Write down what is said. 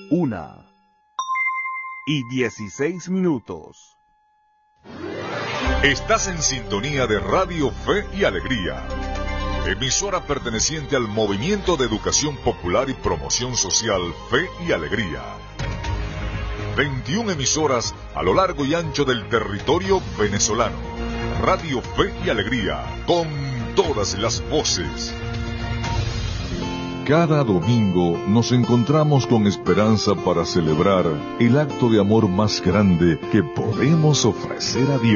1:16. Estás en sintonía de Radio Fe y Alegría, emisora perteneciente al Movimiento de Educación Popular y Promoción Social Fe y Alegría. 21 emisoras a lo largo y ancho del territorio venezolano. Radio Fe y Alegría, con todas las voces. Cada domingo nos encontramos con esperanza para celebrar el acto de amor más grande que podemos ofrecer a Dios.